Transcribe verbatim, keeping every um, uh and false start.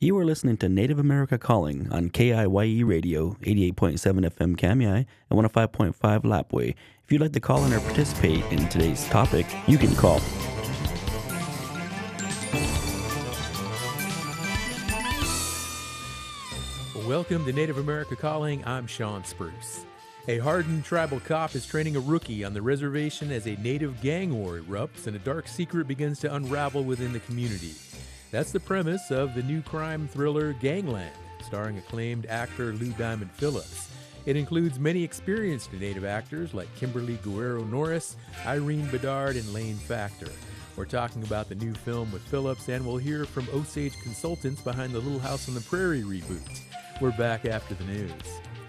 You are listening to Native America Calling on K I Y E Radio, eighty-eight point seven F M Kamiah and one oh five point five Lapway. If you'd like to call in or participate in today's topic, you can call. Welcome to Native America Calling. I'm Sean Spruce. A hardened tribal cop is training a rookie on the reservation as a native gang war erupts and a dark secret begins to unravel within the community. That's the premise of the new crime thriller Gangland, starring acclaimed actor Lou Diamond Phillips. It includes many experienced native actors like Kimberly Guerrero Norris, Irene Bedard, and Lane Factor. We're talking about the new film with Phillips, and we'll hear from Osage Consultants behind the Little House on the Prairie reboot. We're back after the news.